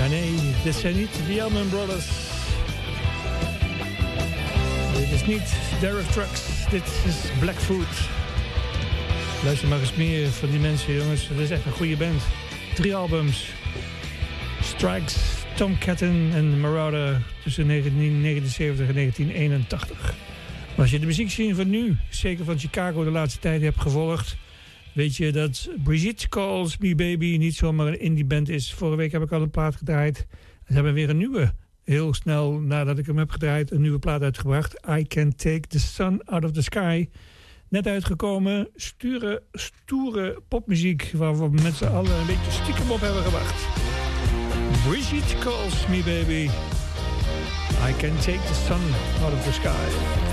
Maar nee, dit zijn niet de Allman Brothers. Dit is niet Derek Trucks. Dit is Blackfoot. Luister maar eens meer van die mensen, jongens. Dat is echt een goede band. 3 albums. Strikes, Tom Catton en Marauder tussen 1979 en 1981. Maar als je de muziekscene van nu, zeker van Chicago de laatste tijd hebt gevolgd, weet je dat Brigitte Calls Me Baby niet zomaar een indie band is. Vorige week heb ik al een plaat gedraaid. Ze hebben weer een nieuwe, heel snel nadat ik hem heb gedraaid, een nieuwe plaat uitgebracht. I Can Take the Sun Out of the Sky. Net uitgekomen, stoere popmuziek waar we met z'n allen een beetje stiekem op hebben gewacht. Brigitte Calls Me Baby. I Can Take the Sun Out of the Sky.